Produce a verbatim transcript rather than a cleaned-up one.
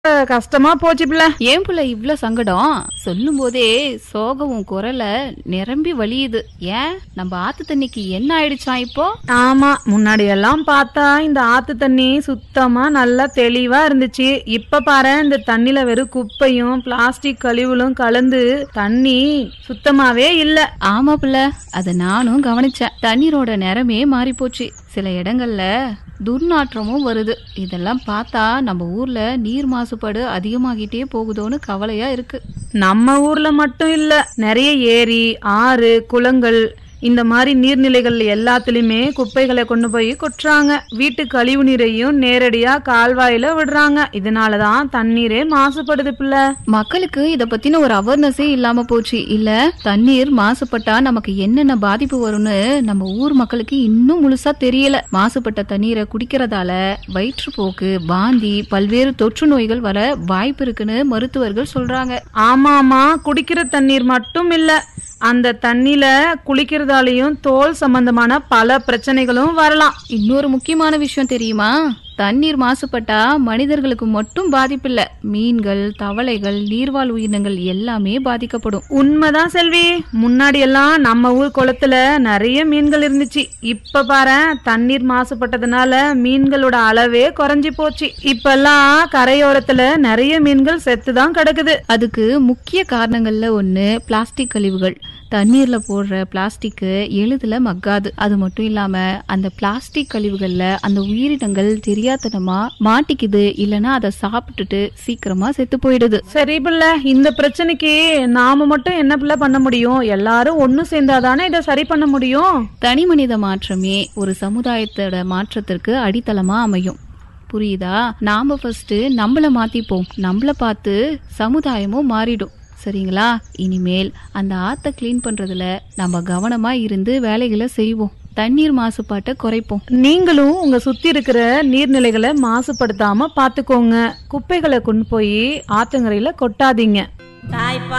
கஷ்டமா போச்சு பிள்ள. ஏன் புள்ள இவ்ளோ சங்கடம்? சொல்லும் போதே சோகம் குரல நிரம்பி வலியுது. ஏன் நம்ம ஆத்து தண்ணிக்கு என்ன ஆயிடுச்சான் இப்போ? ஆமா, முன்னாடி எல்லாம் பார்த்தா இந்த ஆத்து தண்ணி சுத்தமா நல்லா தெளிவா இருந்துச்சு. இப்ப பாரு, இந்த தண்ணில வெறும் குப்பையும் பிளாஸ்டிக் கழிவுகளும் கலந்து தண்ணி சுத்தமாவே இல்ல. ஆமா புள்ள, அத நானும் கவனிச்சேன். தண்ணீரோட நிறமே மாறி போச்சு. சில இடங்கள்ல துர்நாற்றமும் வருது. இதெல்லாம் பார்த்தா நம்ம ஊர்ல நீர் மாசுபாடு அதிகமாகிட்டே போகுதோன்னு கவலையா இருக்கு. நம்ம ஊர்ல மட்டும் இல்ல, நிறைய ஏரி, ஆறு, குளங்கள் இந்த மாதிரி நீர்நிலைகள் எல்லாத்துலயுமே குப்பைகளை கொண்டு போய் கொட்டுறாங்க. வீட்டு கழிவு நீரையும் நேரடியா கால்வாயில விடுறாங்க. இதனாலதான் தண்ணீரே மாசுபடுது பிள்ளை. மக்களுக்கு இத பத்தின ஒரு அவேர்னஸே இல்லாம போச்சு. இல்ல, தண்ணீர் மாசுபட்டா நமக்கு என்னென்ன பாதிப்பு வரும்னு நம்ம ஊர் மக்களுக்கு இன்னும் முழுசா தெரியல. மாசுபட்ட தண்ணீரை குடிக்கிறதால வயிற்றுப்போக்கு, வாந்தி, பல்வேறு தொற்று நோய்கள் வர வாய்ப்பு இருக்குன்னு மருத்துவர்கள் சொல்றாங்க. ஆமா ஆமா, குடிக்கிற தண்ணீர் மட்டும் இல்ல, அந்த தண்ணில குளிக்கிறதாலையும் தோல் சம்பந்தமான பல பிரச்சனைகளும் வரலாம். இன்னொரு முக்கியமான விஷயம் தெரியுமா? தண்ணீர் மாசுபட்டா மனிதர்களுக்கு மட்டும் பாதிப்பில்ல, மீன்கள், தவளைகள், நீர்வாழ் உயிரினங்கள் எல்லாமே பாதிக்கப்படும். உண்மைதான் செல்வி. முன்னாடி எல்லாம் நம்ம ஊர் குளத்துல நிறைய மீன்கள் இருந்துச்சு. இப்ப பாரு, தண்ணீர் மாசுபட்டதுனால மீன்களோட அளவே குறைஞ்சி போச்சு. இப்பெல்லாம் கரையோரத்துல நிறைய மீன்கள் செத்துதான் கிடக்குது. அதுக்கு முக்கிய காரணங்கள்ல ஒண்ணு பிளாஸ்டிக் கழிவுகள். தண்ணீர்ல போடுற பிளாஸ்டிக் எளிதில் மக்காது. அது மட்டும் இல்லாம அந்த பிளாஸ்டிக் கழிவுகள்ல அந்த உயிரினங்கள் தெரியாதனமா மாட்டிக்குது, இல்லனா அதை சாப்பிட்டுட்டு சீக்கிரமா செத்து போயிடுது. சரி பிள்ளை, இந்த பிரச்சனைக்கு நாம மட்டும் என்ன பிள்ளை பண்ண முடியும்? எல்லாரும் ஒண்ணு சேர்ந்தாதானே இதை சரி பண்ண முடியும். தனி மனித மாற்றமே ஒரு சமுதாயத்தோட மாற்றத்திற்கு அடித்தளமா அமையும். புரியுதா? நாம ஃபர்ஸ்ட் நம்மள மாத்திப்போம். நம்மள பார்த்து சமுதாயமும் மாறிடும். சரிங்களா? இனிமேல் அந்த ஆத்த கிளீன் பண்றதுல நம்ம கவனமா இருந்து வேலைகளை செய்வோம். தண்ணீர் மாசுபாட்டை குறைப்போம். நீங்களும் உங்க சுத்தி இருக்கிற நீர்நிலைகளை மாசுபடுத்தாம பாத்துக்கோங்க. குப்பைகளை கொண்டு போய் ஆத்தங்கரையில கொட்டாதீங்க.